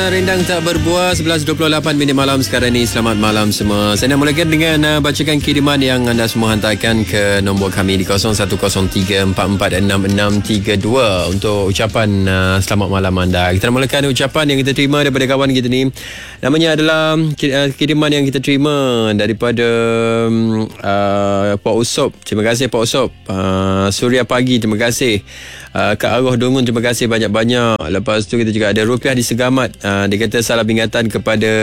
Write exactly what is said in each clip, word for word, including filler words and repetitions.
Rendang tak berbuah, sebelas dua puluh lapan minit malam sekarang ni. Selamat malam semua. Saya nak mulakan dengan uh, bacakan kiriman yang anda semua hantarkan ke nombor kami di kosong satu kosong tiga empat empat enam enam tiga dua untuk ucapan uh, selamat malam anda. Kita nak mulakan ucapan yang kita terima daripada kawan kita ni. Namanya adalah uh, kiriman yang kita terima daripada uh, Pak Usop. Terima kasih Pak Usop. uh, Surya Pagi, terima kasih. uh, Kak Aroh Dungun, terima kasih banyak-banyak. Lepas tu kita juga ada Rupiah di Segamat. Uh, dia kata salam ingatan kepada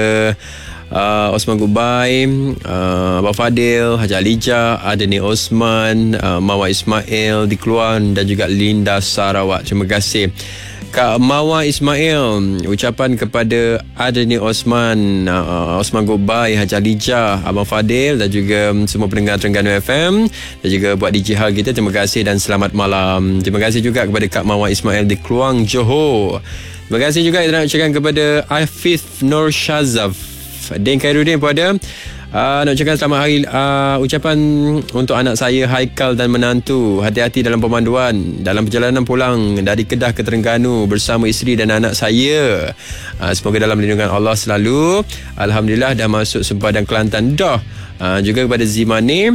uh, Osman Gubai, uh, Abang Fadil, Haji Alija, Adeni Osman, uh, Mawa Ismail di Keluan dan juga Linda Sarawak. Terima kasih Kak Mawa Ismail. Ucapan kepada Adeni Osman, uh, Osman Gubai, Haji Alija, Abang Fadil dan juga semua pendengar Terengganu F M dan juga buat D J Hal kita, terima kasih dan selamat malam. Terima kasih juga kepada Kak Mawa Ismail di Keluang, Johor. Terima kasih juga kita nak ucapkan kepada Afif Nur Shazaf Din Khairuddin pun ada. Uh, nak ucapkan selamat hari uh, ucapan untuk anak saya Haikal dan menantu. Hati-hati dalam pemanduan dalam perjalanan pulang dari Kedah ke Terengganu bersama isteri dan anak saya. Uh, semoga dalam lindungan Allah selalu. Alhamdulillah dah masuk sempadan Kelantan dah. Uh, juga kepada Zimani,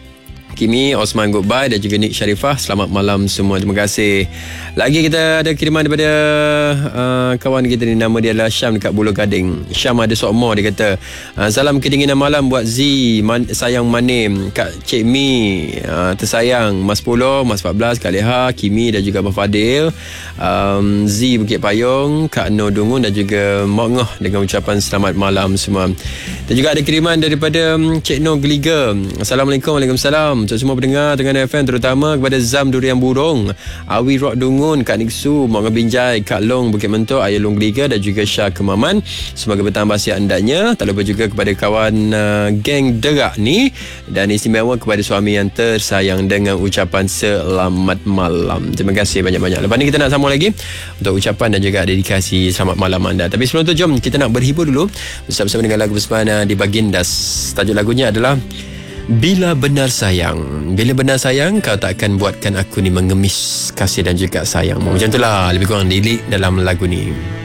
Kimi, Osman Goodbye dan juga Nik Sharifah, selamat malam semua. Terima kasih. Lagi kita ada kiriman daripada uh, kawan kita ni, nama dia adalah Syam dekat Buloh Gading. Syam ada sokmo, dia kata uh, salam kedinginan malam buat Z, Man, Sayang Manim, Kak Cik Mi, uh, tersayang Mas Polo, Mas empat belas, Kak Leha, Kimi dan juga Abang Fadil, um, Z Bukit Payung, Kak No Dungun dan juga Mak Ngoh dengan ucapan selamat malam semua. Dan juga ada kiriman daripada um, Cik No Geliga. Assalamualaikum. Waalaikumsalam untuk semua pendengar Terengganu F M, terutama kepada Zam Durian Burung, Awi Rock Dungun, Kak Niksu, Mak Binjai, Kak Long Bukit Mentok, Ayah Long Geliga dan juga Syah Kemaman. Semoga bertambah sihat hendaknya. Tak lupa juga kepada kawan uh, geng Derak ni, dan istimewa kepada suami yang tersayang dengan ucapan selamat malam. Terima kasih banyak-banyak. Lepas ni kita nak sambung lagi untuk ucapan dan juga dedikasi selamat malam anda. Tapi sebelum tu jom kita nak berhibur dulu bersama-sama dengan lagu bersama di Bagindas. Tajuk lagunya adalah Bila Benar Sayang. Bila benar sayang, kau tak akan buatkan aku ni mengemis kasih dan juga sayang. Macam itulah lebih kurang lirik dalam lagu ni.